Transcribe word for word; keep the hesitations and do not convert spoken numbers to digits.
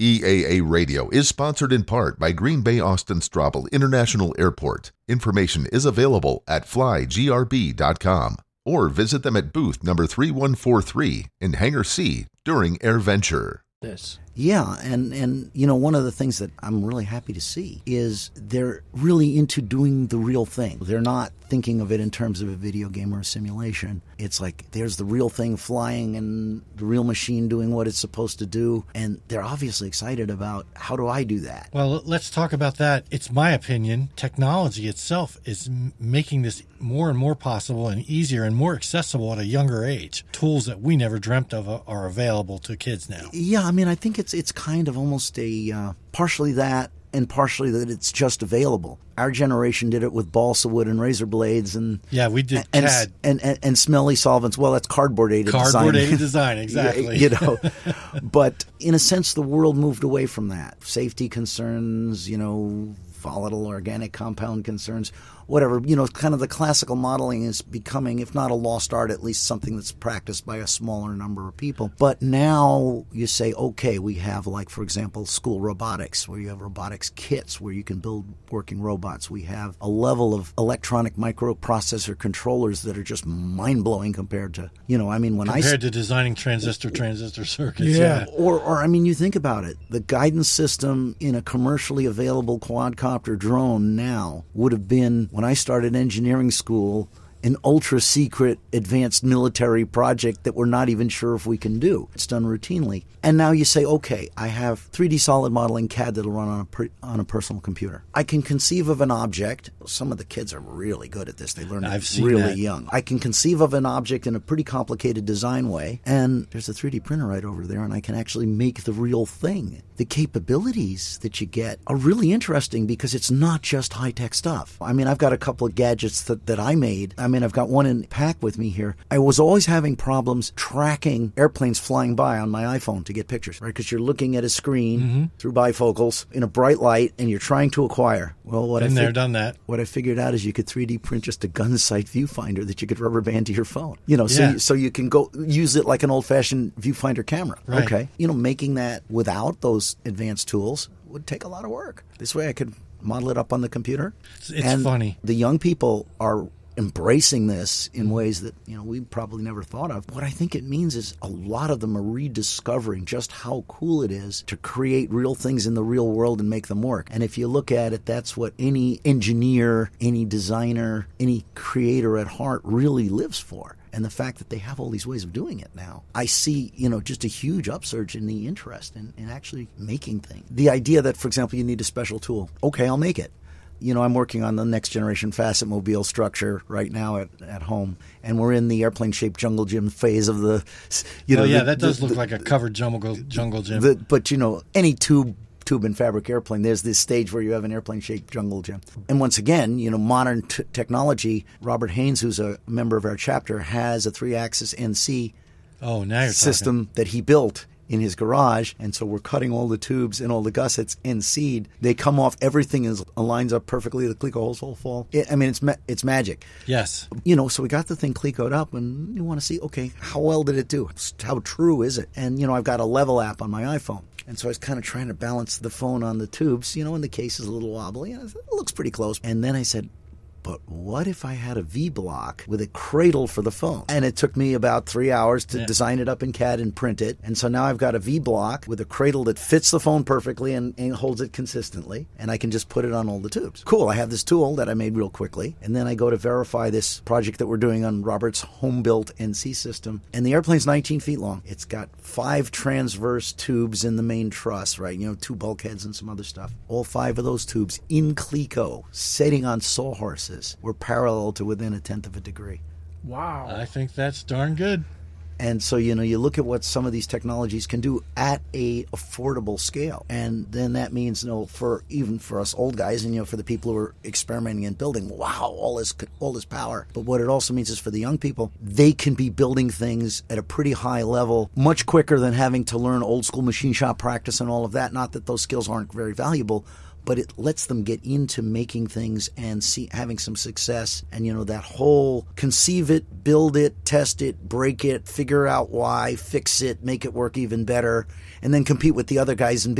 E A A Radio is sponsored in part by Green Bay Austin Straubel International Airport. Information is available at fly g r b dot com or visit them at booth number three one four three in Hangar C during AirVenture. This. Yeah, and, and, you know, one of the things that I'm really happy to see is they're really into doing the real thing. They're not thinking of it in terms of a video game or a simulation. It's like there's the real thing flying and the real machine doing what it's supposed to do, and they're obviously excited about how do I do that? Well, let's talk about that. It's my opinion. Technology itself is m- making this more and more possible and easier and more accessible at a younger age. Tools that we never dreamt of are available to kids now. Yeah, I mean, I think it's it's kind of almost a uh, partially that and partially that it's just available. Our generation did it with balsa wood and razor blades and yeah, we did and, C A D and, and, and smelly solvents. Well, that's cardboard aided design. Cardboard aided design, exactly. you know, but in a sense, the world moved away from that. Safety concerns, you know, volatile organic compound concerns. Whatever, you know, kind of the classical modeling is becoming, if not a lost art, at least something that's practiced by a smaller number of people. But now you say, okay, we have, like, for example, school robotics, where you have robotics kits where you can build working robots. We have a level of electronic microprocessor controllers that are just mind-blowing compared to, you know, I mean, when compared I... Compared to designing transistor-transistor circuits, yeah. yeah. Or, or, I mean, you think about it. The guidance system in a commercially available quadcopter drone now would have been, when I started engineering school, an ultra-secret advanced military project that we're not even sure if we can do. It's done routinely. And now you say, okay, I have three D solid modeling C A D that'll run on a per, on a personal computer. I can conceive of an object. Some of the kids are really good at this. They learn I've it seen really that. young. I can conceive of an object in a pretty complicated design way, and there's a three D printer right over there, and I can actually make the real thing. The capabilities that you get are really interesting because it's not just high-tech stuff. I mean, I've got a couple of gadgets that, that I made. I mean, I've got one in pack with me here. I was always having problems tracking airplanes flying by on my iPhone to get pictures, right? Because you're looking at a screen mm-hmm. through bifocals in a bright light, and you're trying to acquire. Well, what Been I there, fig- done that. What I figured out is you could three D print just a gun sight viewfinder that you could rubber band to your phone. You know, so Yeah. you, so you can go use it like an old-fashioned viewfinder camera. Right. Okay, you know, making that without those advanced tools would take a lot of work. This way, I could model it up on the computer. It's, it's and funny. The young people are embracing this in ways that, you know, we probably never thought of. What I think it means is a lot of them are rediscovering just how cool it is to create real things in the real world and make them work. And if you look at it, that's what any engineer, any designer, any creator at heart really lives for. And the fact that they have all these ways of doing it now, I see, you know, just a huge upsurge in the interest in, in actually making things. The idea that, for example, you need a special tool. Okay, I'll make it. You know, I'm working on the next generation facet mobile structure right now at, at home, and we're in the airplane-shaped jungle gym phase of the, you know. Oh, yeah, the, that does the, look the, like a covered jungle, jungle gym. The, but, you know, any tube tube and fabric airplane, there's this stage where you have an airplane-shaped jungle gym. And once again, you know, modern t- technology, Robert Haynes, who's a member of our chapter, has a three-axis N C oh, now you're system talking. that he built in his garage, and so we're cutting all the tubes and all the gussets N C'd. They come off, everything is lines up perfectly, the Cleco holes all fall. It, I mean, it's ma- it's magic. Yes. You know, so we got the thing Clecoed up, and you want to see, okay, how well did it do? How true is it? And, you know, I've got a level app on my iPhone. And so I was kind of trying to balance the phone on the tubes, you know, and the case is a little wobbly. And I said, it looks pretty close. And then I said, but what if I had a V-block with a cradle for the phone? And it took me about three hours to yeah. design it up in C A D and print it. And so now I've got a V-block with a cradle that fits the phone perfectly and, and holds it consistently. And I can just put it on all the tubes. Cool, I have this tool that I made real quickly. And then I go to verify this project that we're doing on Robert's home-built N C system. And the airplane's nineteen feet long. It's got five transverse tubes in the main truss, right? You know, two bulkheads and some other stuff. All five of those tubes in Cleco, setting on sawhorses, were parallel to within a tenth of a degree. Wow. I think that's darn good. And so, you know, you look at what some of these technologies can do at a affordable scale. And then that means, you know, for even for us old guys and, you know, for the people who are experimenting and building, wow, all this, all this power. But what it also means is for the young people, they can be building things at a pretty high level much quicker than having to learn old school machine shop practice and all of that. Not that those skills aren't very valuable, but it lets them get into making things and see having some success. And, you know, that whole conceive it, build it, test it, break it, figure out why, fix it, make it work even better, and then compete with the other guys and